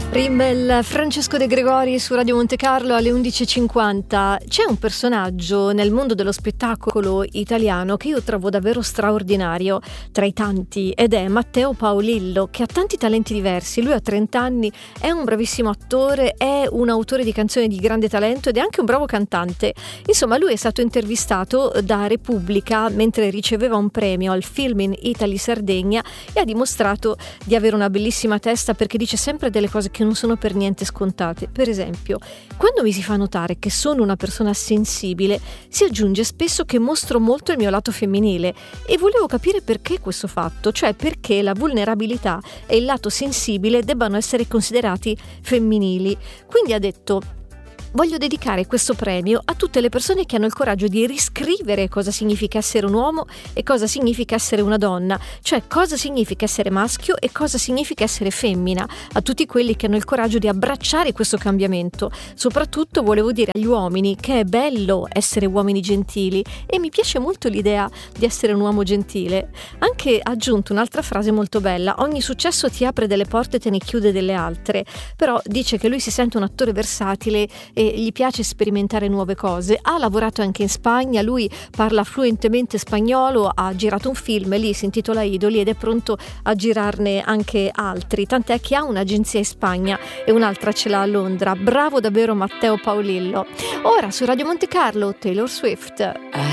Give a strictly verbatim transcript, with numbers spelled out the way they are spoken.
Rimmel, Francesco De Gregori su Radio Monte Carlo alle undici e cinquanta. C'è un personaggio nel mondo dello spettacolo italiano che io trovo davvero straordinario tra i tanti, ed è Matteo Paolillo, che ha tanti talenti diversi. Lui ha trenta anni, è un bravissimo attore, è un autore di canzoni di grande talento ed è anche un bravo cantante. Insomma, lui è stato intervistato da Repubblica mentre riceveva un premio al Film in Italy Sardegna e ha dimostrato di avere una bellissima testa, perché dice sempre delle cose che non sono per niente scontate. Per esempio, quando mi si fa notare che sono una persona sensibile, si aggiunge spesso che mostro molto il mio lato femminile, e volevo capire perché questo fatto, cioè perché la vulnerabilità e il lato sensibile debbano essere considerati femminili. Quindi ha detto: voglio dedicare questo premio a tutte le persone che hanno il coraggio di riscrivere cosa significa essere un uomo e cosa significa essere una donna, cioè cosa significa essere maschio e cosa significa essere femmina, a tutti quelli che hanno il coraggio di abbracciare questo cambiamento. Soprattutto volevo dire agli uomini che è bello essere uomini gentili, e mi piace molto l'idea di essere un uomo gentile. Anche ha aggiunto un'altra frase molto bella: ogni successo ti apre delle porte e te ne chiude delle altre. Però dice che lui si sente un attore versatile e gli piace sperimentare nuove cose. Ha lavorato anche in Spagna, lui parla fluentemente spagnolo, ha girato un film lì, si intitola Idoli, ed è pronto a girarne anche altri, tant'è che ha un'agenzia in Spagna e un'altra ce l'ha a Londra. Bravo davvero Matteo Paolillo. Ora su Radio Monte Carlo, Taylor Swift.